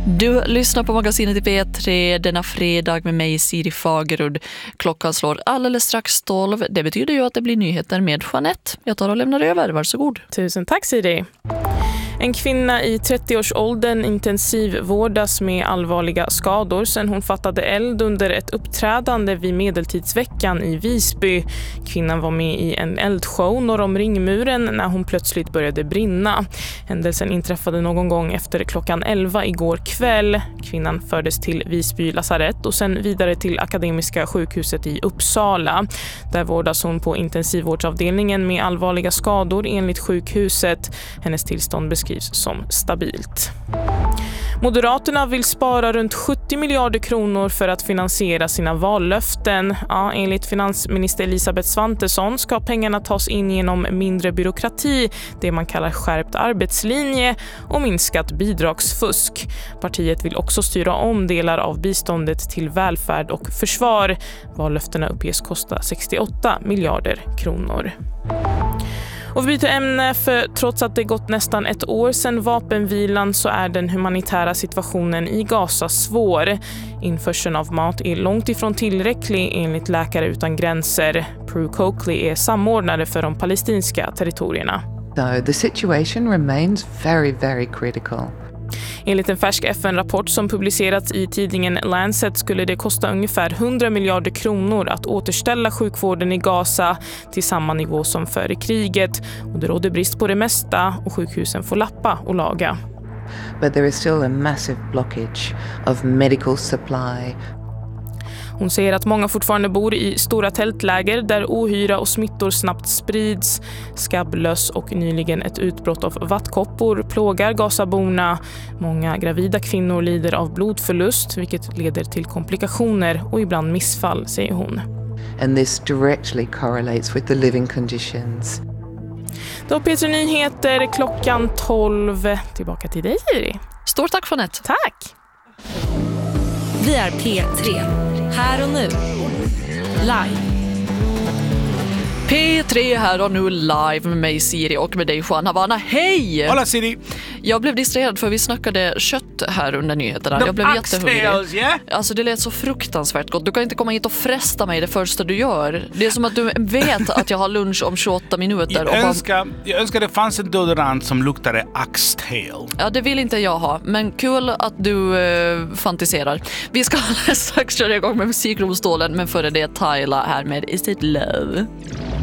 Du lyssnar på magasinet i P3 denna fredag med mig, Siri Fagerud. Klockan slår alldeles strax 12. Det betyder ju att det blir nyheter med Jeanette. Jag tar och lämnar över. Varsågod. Tusen tack, Siri. En kvinna i 30-årsåldern intensivvårdas med allvarliga skador sedan hon fattade eld under ett uppträdande vid Medeltidsveckan i Visby. Kvinnan var med i en eldshow norr om ringmuren när hon plötsligt började brinna. Händelsen inträffade någon gång efter klockan 11 igår kväll. Kvinnan fördes till Visby lasarett och sen vidare till Akademiska sjukhuset i Uppsala. Där vårdas hon på intensivvårdsavdelningen med allvarliga skador enligt sjukhuset. Hennes tillstånd beskrivs som stabilt. Moderaterna vill spara runt 70 miljarder kronor för att finansiera sina vallöften. Ja, enligt finansminister Elisabeth Svantesson ska pengarna tas in genom mindre byråkrati, det man kallar skärpt arbetslinje, och minskat bidragsfusk. Partiet vill också styra om delar av biståndet till välfärd och försvar. Vallöftena uppges kosta 68 miljarder kronor. Och vi byter ämne, för trots att det gått nästan ett år sedan vapenvilan så är den humanitära situationen i Gaza svår. Införseln av mat är långt ifrån tillräcklig enligt Läkare utan gränser. Prue Coakley är samordnare för de palestinska territorierna. So the situation remains very, very critical. Enligt en färsk FN-rapport som publicerats i tidningen Lancet skulle det kosta ungefär 100 miljarder kronor att återställa sjukvården i Gaza till samma nivå som före kriget. Och det råder brist på det mesta och sjukhusen får lappa och laga. But there is still a massive blockage of medical supply. Hon säger att många fortfarande bor i stora tältläger där ohyra och smittor snabbt sprids. Skabblöss och nyligen ett utbrott av vattkoppor plågar Gazaborna. Många gravida kvinnor lider av blodförlust, vilket leder till komplikationer och ibland missfall, säger hon. And this directly correlates with the living conditions. Då P3 Nyheter klockan 12. Tillbaka till dig, Siri. Stort tack, Jeanette. Tack! Vi är P3. Här och nu. Live. P3 här och nu live med mig, Siri, och med dig, Juan Havana. Hej! Hola, Siri. Jag blev distraherad för vi snackade kött här under nyheterna. Jag blev jättehungrig. Yeah? Alltså det lät så fruktansvärt gott. Du kan inte komma hit och fresta mig det första du gör. Det är som att du vet att jag har lunch om 28 minuter. Jag önskar det fanns en deodorant som luktade oxtail. Ja, det vill inte jag ha. Men kul att du fantiserar. Vi ska strax köra igång med musikdomstolen, men före det Tyla här med Is It Love.